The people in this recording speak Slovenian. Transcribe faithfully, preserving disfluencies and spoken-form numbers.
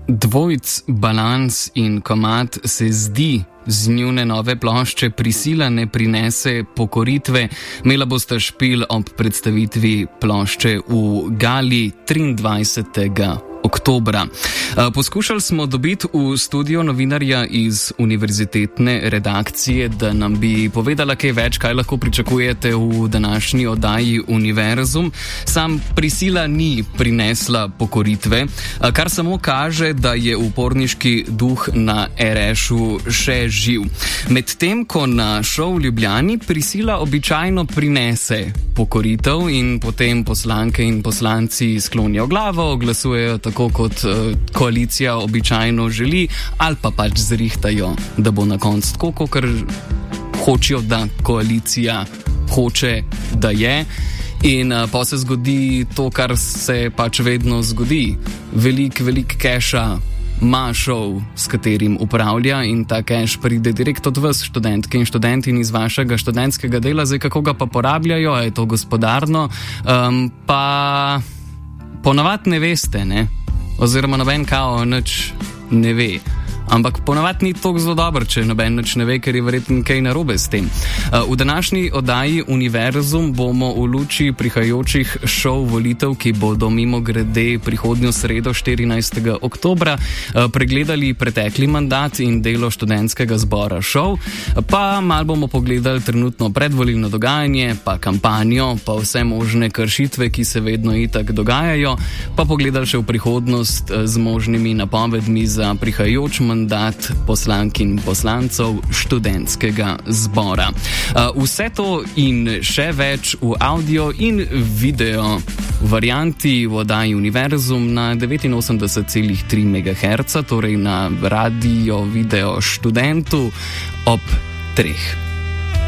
Dvojc, Balans in Komad se zdi z njune nove plošče Prisila ne prinese pokoritve. Imela bosta špil ob predstavitvi plošče v Gali triindvajsetega oktobra. Poskušali smo dobiti v studio novinarja iz univerzitetne redakcije, da nam bi povedala kaj več, kaj lahko pričakujete v današnji oddaji Univerzum. Sam Prisila ni prinesla pokoritve, kar samo kaže, da je uporniški duh na Erešu še živ. Medtem ko na šov v Ljubljani Prisila običajno prinese pokoritev in potem poslanke in poslanci sklonijo glavo, glasujejo tako, kot uh, koalicija običajno želi, ali pa pač zrihtajo, da bo na koncu tako, ker hočejo, da koalicija hoče, da je. In uh, pa se zgodi to, kar se pač vedno zgodi. Velik, velik keša ima šov, s katerim upravlja, in ta keš pride direkt od vas, študentke in študenti, in iz vašega študentskega dela. Zdaj, kako ga pa porabljajo, je to gospodarno, um, pa ponavadi ne veste, ne? Oziroma noben kao nič ne ve. Ampak ponavadi ni toliko zelo dobro, če noben nič ne ve, ker je verjetno kaj narobe s tem. V današnji oddaji Univerzum bomo v luči prihajajočih šov volitev, ki bodo mimo grede prihodnjo sredo štirinajstega oktobra, pregledali pretekli mandat in delo študentskega zbora šov, pa malo bomo pogledali trenutno predvolilno dogajanje, pa kampanjo, pa vse možne kršitve, ki se vedno itak dogajajo, pa pogledali še v prihodnost z možnimi napovedmi za prihajajoč mandat mandat poslank in poslancev študentskega zbora. Vse to in še več v audio in video varianti v oddaji Univerzum na devetinosemdeset celih tri megaherca, torej na radio video študentu ob treh.